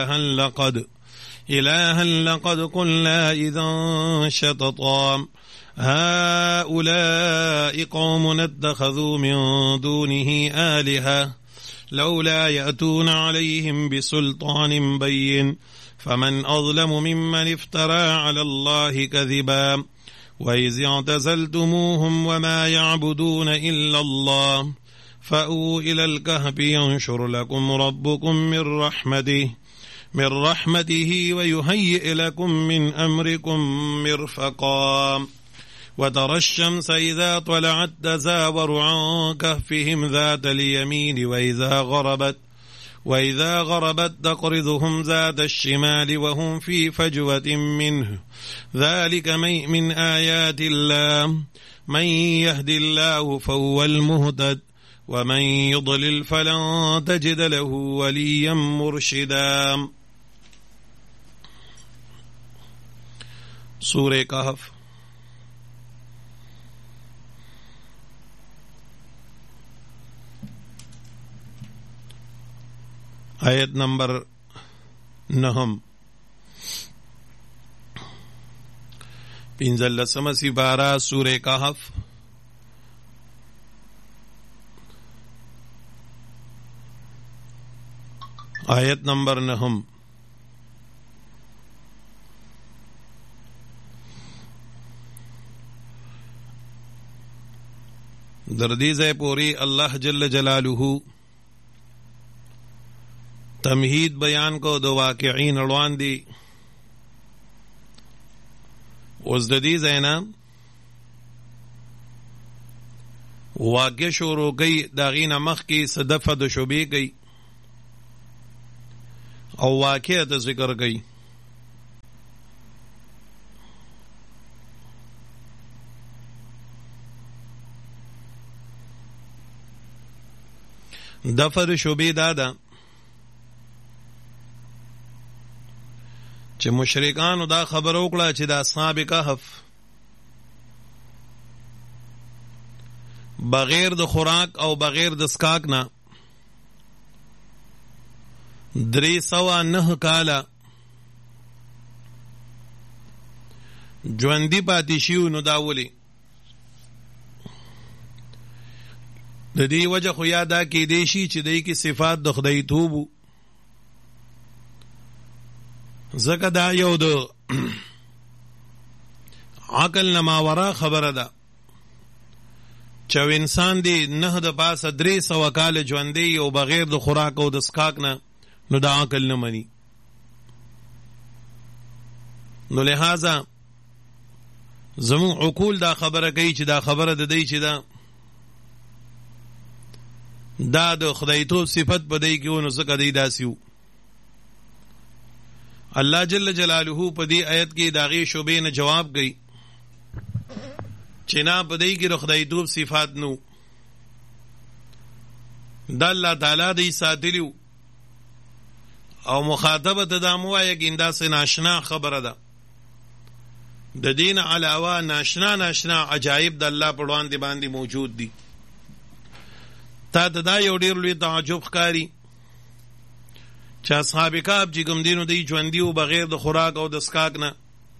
إلها لقد قلنا إذا شططا هؤلاء قوم اتخذوا من دونه آلهة لولا يأتون عليهم بسلطان بين فمن أظلم ممن افترى على الله كذبا وإذ اعتزلتموهم وما يعبدون إلا الله فأووا إلى الكهف ينشر لكم ربكم من رحمته ويهيئ لكم من أمركم مرفقا وترى الشمس إذا طلعت تزاور عن كهفهم ذات اليمين وإذا غربت تقرضهم ذات الشمال وهم في فجوة منه ذلك من آيات الله من يهد الله فهو المهتد ومن يضلل فلن تجد له وليا مرشدا. سورة कहफ आयत नंबर 9 15 सिपारा सूरे कहफ आयत नंबर 9 दर्दीज़े पूरी अल्लाह जल्ल जलालुहु तमहीद बयान को दो वाक़ईन अड़वान दी उस ददीज़ है ना वाक़े शुरू गई दागीना मख की सदफ़द शुबी गई और वाक़ियत ज़िक्र गई। दफर शुबी दादा چې مشرکانو دا خبر وکړه چې د اصحاب کهف بغیر د خوراک او بغیر د اسکاک نه 309 کاله ژوندي پاتې شیو نو دا ولي د دې وجه خو یاده کې دی شي چې دای کې صفات د خدای توبو زکه دا یو د عقل نه ماورا خبره ده چې انسان دی نه د پاسه 300 کال ژوندې او بغیر د خوراک او د اسکاک نه نو دا عقل نه مني. نو لہذا زمون عقول دا خبره کوي چې دا خبره د دی چې دا د خدای توب صفت بدای کې ونه زکه دی داسیو. الله جل جلاله په دې آیت کې داغي شوبې نه جواب گئی چې نه بدای کې خدای توب صفات نو د الله تعالی دی ساتلیو او مخاطبه ته د موایه ګیندا سه ناشنا خبره ده د دین علاوه ناشنا عجایب د الله په وړاندې باندې موجود دي. تا دا یو ډیر لوی تعجب ښکاری چې اصحاب کهف چې کوم دینو دی ژوندي او بغیر د خوراک او د اسکاک نه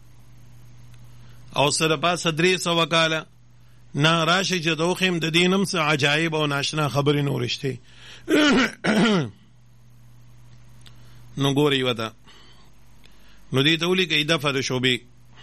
او سره پاسه 300 کاله نه راشي چې دوخیم د دینم څخه عجایب او ناشنا خبرې نورشته نو ګوري ودا نو دې تولی کې دفر شوبې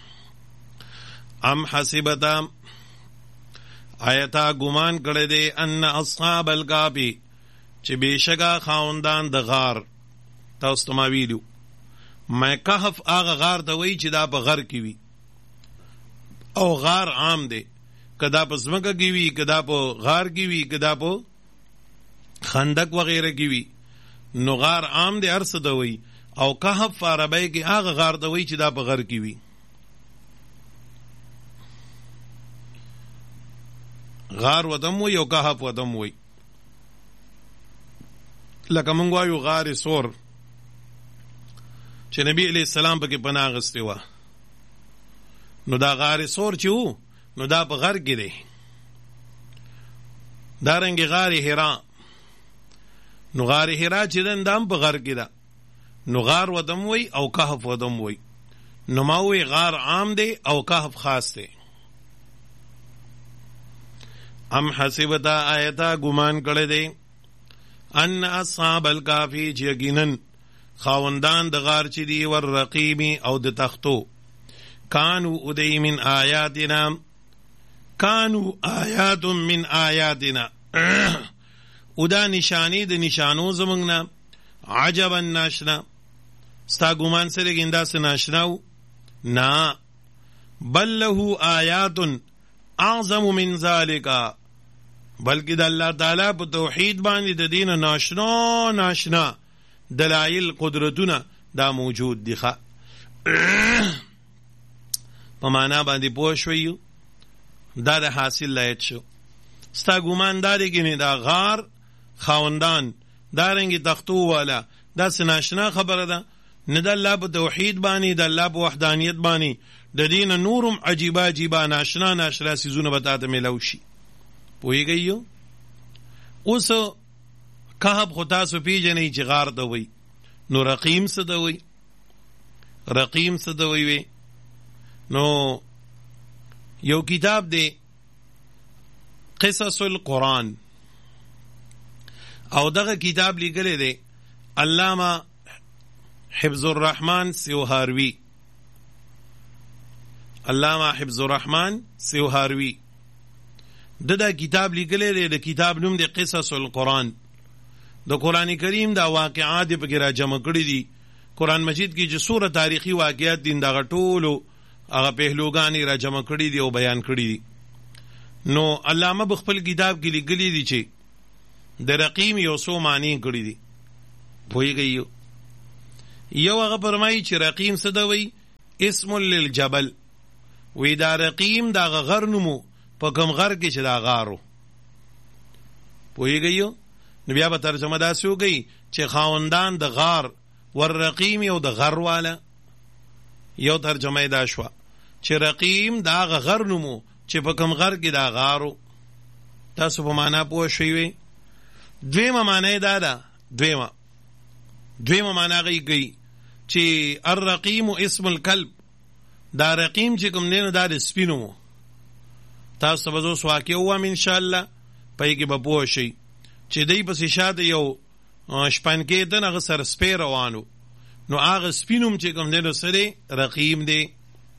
ام حسبتا آیتا ګمان کړی دی ان اصحاب الکهف چې بشکا خاوندان د غار تاسو ته ما ویلو ما کهف هغه غار ته وی چې دا په غر کې وي او غار عام دی کدا په زمکه کې وي کدا په غار کې وي کدا په خندق وغیرہ کې وي نو غار عام دی ارڅ ته وی او کهف عربی کې هغه غار ته وی چې دا په غر کې وي. غار ودم وی او کهف ودم وی لکه مونږ وایو غار سور چې نبی علیہ السلام پکې پناه غسته و نو دا غار سور چې وو نو دا په غر کې دی. دارنګ غار حرا نو غار حرا چې دام په غر کې ده نو غار ودم وی او کهف ودم وی. نو ما وی غار عام دی او کهف خاص دی. ام حسبتا آیتا گمان کړی دی ان اصحاب الکافی چې یقینا خاوندان د غار چې دی والرقیمی او د تختو کانو ادی من آیاتنا کانو آیات من آیاتنا ادا نشانی د نشانو زمونږ نه عجبا ناشنا ستا ګمان سره ګندا سه ناشناو نا بل له آیات اعظم من ذالک بلکې د الله تعالی په توحید باندې د دین ناشنا دلایل قدرتونه دا موجود دي. په معنا باندې پوه شوي دا د حاصل لایت شو. ستا ګمان دا دی ګینې دا غار خاوندان دارنګې تختو والا دا سناشنا خبره ده نه د الله په توحید باندې د الله په وحدانیت باندې د دین نورم عجیبه ناشنا سیزونه به تا ته میلاو شي. پوهېږئ اوس کهف خو تاسو پیژنئ چې غار ته وایي. نو رقیم څه ته وایي؟ رقیم څه ته وایي؟ نو یو کتاب دی قصص القرآن او دغه کتاب لیکلی دی علامه حفظ الرحمن سیوهاروی. علامه حفظ الرحمن سیوهاروی دا کتاب لیکلی دی. د کتاب نوم دی قصص القرآن. د قرآن کریم دا واقعات پکې را جمع کړي دي. قرآن مجید کې چې څومره تاریخي واقعات دي دغه ټولو هغه پهلوګانې را جمع کړي دي او بیان کړي دي. نو علامه بخپل کتاب کې لیکلي دي چې د رقیم یو څو معنی کړي دي. پوهېږئ یو هغه فرمایي چې رقیم څه ته وایي؟ اسم للجبل. وی دا رقیم دا غر نومو په کوم غر کې چې دا غارو. پوهېږئ نو بیا به ترجمه داسې وکړي چې خاوندان د غار والرقیم او د غر والا. یو ترجمه دا شوه چې رقیم دا غر نومو چې په کوم غر کې دا غارو. تاسو په معنا پوه شوئ. دویمه معنا دا ده دویمه معنا غي کوي چې الرقیم اسم الکلب. دا رقیم چې کوم دی نو دا د سپینو. تاسو به اوس واقع ووم انشاءالله پای کې به پوه شئ چې دی پسې شاته یو شپنکې ده هغه سره سپی روانو. نو هغه سپینوم چې کوم دی نو سره رقیم دی.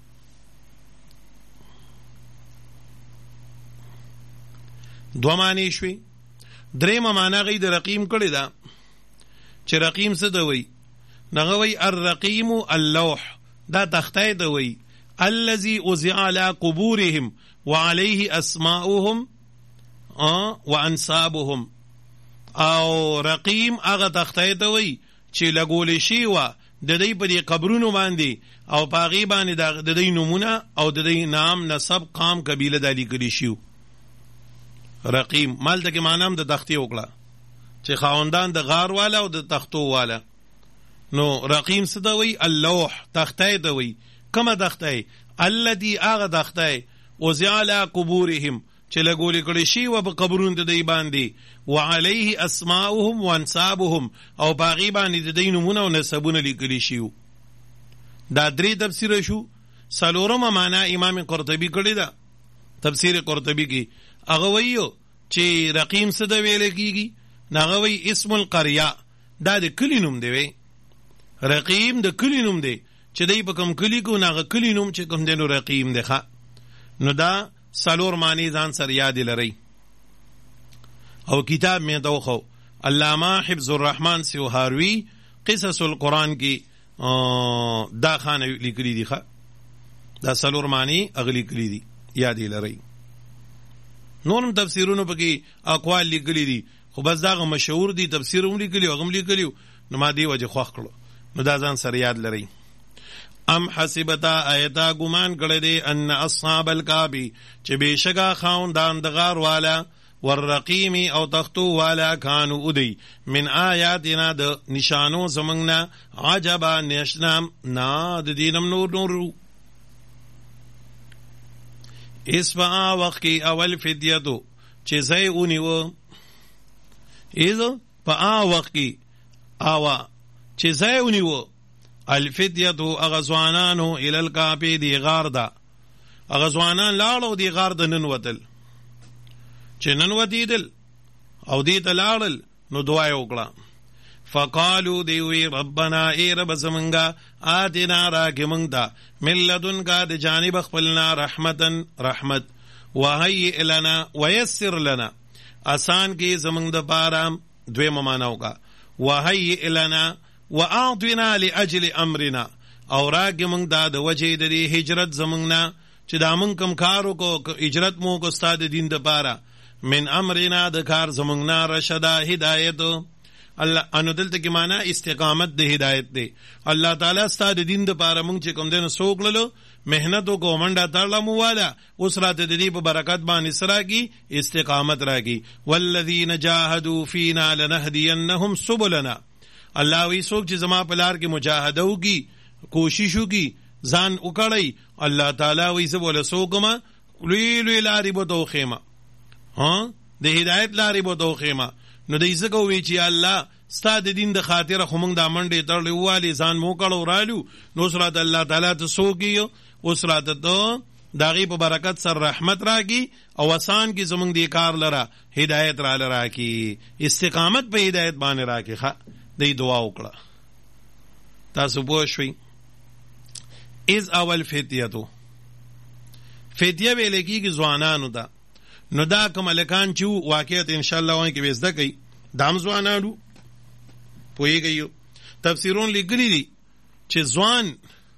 دوه معنی شوي. درېمه معنا غي د رقیم کړې ده چې رقیم څه ته وایي؟ هغه وایي الرقیم اللوح. دا تختی ته وایي الذي وضع على قبورهم وعليه اسماؤهم وانسابهم. او رقیم هغه تختی ته وایي چې لګولې شي وه د دوی په دې قبرونو باندې او په هغې باندې د دوی نومونه او د دوی نام نسب قام قبیله دا لیکلي شي. رقیم مالته کې معنا هم د تختې وکړه چې خاوندان د غار والا او د تختو والا. نو رقیم څه ته وایي؟ اللوح. تختی ته وایي. کومه تختی؟ الذي هغه تختی وضع علی قبورهم چې لګولې کړې شي وه په قبرونو د دوی باندې وعلیه اسماؤهم وانسابهم او په هغې باندې د دوی نومونه او نسبونه لیکلي شي. دا درې تفسیره شو. څلورمه معنا امام قرطبي کړې ده. تفسیر قرطبي کې هغه وایي چې رقیم څه ته ویل کېږي؟ هغه وایي اسم القریه. دا د کلي نوم دی. رقیم د کلي نوم دی چې دی په کوم کلي کې هغه کلي نوم چې کوم دی نو رقیم دی. نو دا څلور معنی ځان سره یاد لرئ. او کتاب مې ته وښو علامه حفظ الرحمن سیوهاروی قصص القرآن کې دا خانه لیکلي دي. دا څلور معنی هغه لیکلي دي یاد لرئ. نورم تفسیرونو پکې اقوال لیکلي دي خو بس دا مشهور دي. تفسیر هم لیکلي او هم لیکلي نو ما دې وجه خوښ کړو. نو دا ځان سره یاد لرئ. ام حسبتا آیتا ګمان کړی دی ان اصحاب الکعبې چې بېشکه خاوندان د غار والا والرقیم او تختو والا کانو ادی من آیاتنا د نشانو زمونږ نه عجبا نشنا نا د دینم نور. اس په وخت کې اول فدیتو چې ځای ونیو. ایزو په وخت کې آوا چې ځای ونیو الفتیتو هغه ځوانانو الی الکهف دی غار ده، هغه ځوانان لاړو دی غار د ننوتل، چې ننوتېدل او دې ته لاړل نو دعا یې وکړه. فقالو دیوی ربنا ای رب زمنگا آتنا راکی منگتا من لدنکا دی جانب خپلنا رحمتا رحمت وحیئ لنا ویسر لنا آسان کی زمنگ دا پارام دوی مماناو کا وحیئ لنا واعطنا لأجل امرنا او راکی منگتا دا وجه دی ہجرت زمنگنا چی دا من کم کارو کو ہجرت مو کو استاد دین دا پارا من امرنا دا کار زمنگنا رشدا ہدایتو الله انو دلته کې معنا استقامت د هدایت دی. الله تعالی ستاسو د دین د پاره مونږ چې کوم دین سوکللو مهنت کو منډه تړله مو والا اوس راته د دې په برکت باندې سره کی استقامت راکی. والذین جاهدوا فینا لنهدینهم سبلنا. الله وی څوک چې زما په لار کې مجاهده وکي کوشش وکي ځان وکړي الله تعالی وی څه بوله سوکما لوی لارې بو توخیمه ها د هدایت لارې بو توخیمه. نو د ایزه کوي چې الله ستا د دین د خاطر خو موږ د منډې تړلې والی ځان مو کړو رالو نو سره الله تعالی ته سوګیو او سره ته داغي په برکت سره رحمت راکی او آسان کی زمونږ دی کار لره هدایت را لره کی استقامت په هدایت باندې راکی ښه د دعا وکړه. تاسو پوه شئ از اول فتیتو فتیه ویل کیږي ځوانانو ته. نو دا کوم الکان چې واقعیت ان شاء الله وای کې وزده کوي دام ځوانانو پوهیږي. تفسیرون لیکلي دي چې ځوان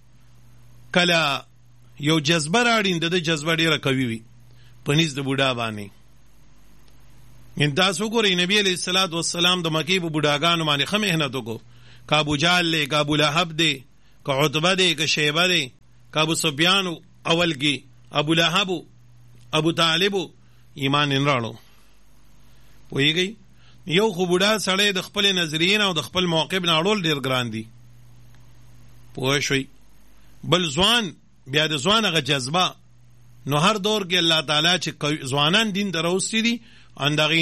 کله یو جذبه راړي د جذبه ډیره کوي وي په نس د بوډا باندې. ان تاسو ګورئ نبی علیہ الصلوۃ والسلام د مکی په بوډاګانو باندې خه مهنت وکړو. کا ابو جهل له کا ابو لهب دی کا عتبه دی کا شیبه دی کا ابو سفیان اول کی ابو لهب ابو طالب ایمان انراړو. پوهیږي یو خو بوډا سړی د خپل نظریه او د خپل موقف نه اړول ډیر ګران دی. پوه شئ بل ځوان بیا د ځوان هغه جذبه نو هر دور کې الله تعالی چې ځوانان دین دروستي دي اندغه